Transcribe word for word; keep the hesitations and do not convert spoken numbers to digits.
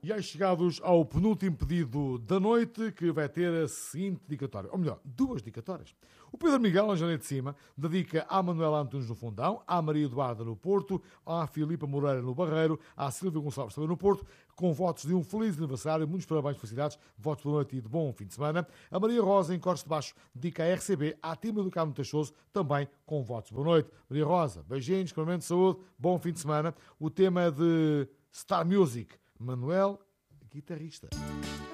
E aí chegados ao penúltimo pedido da noite, que vai ter a seguinte dedicatória, ou melhor, duas dedicatórias. O Pedro Miguel, Angelina de Cima, dedica à Manuela Antunes no Fundão, à Maria Eduarda no Porto, à Filipa Moreira no Barreiro, à Silvia Gonçalves também no Porto, com votos de um feliz aniversário, muitos parabéns, felicidades, votos de boa noite e de bom fim de semana. A Maria Rosa, em Cortes de Baixo, dedica à R C B, à Tima do Carmo Tachoso, também com votos de boa noite. Maria Rosa, beijinhos, comandante de saúde, bom fim de semana. O tema é de Star Music, Manuel, guitarrista.